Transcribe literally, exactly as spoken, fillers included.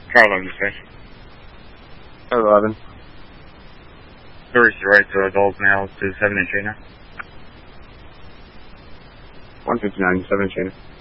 Car eleven dispatch. Car eleven. Service to right to adult male to seven inch right now. one fifty-nine, seven inch right now.